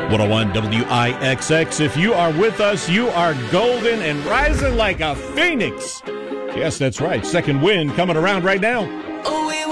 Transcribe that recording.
101 WIXX. If you are with us, you are golden and rising like a phoenix. Yes, that's right. Second wind coming around right now.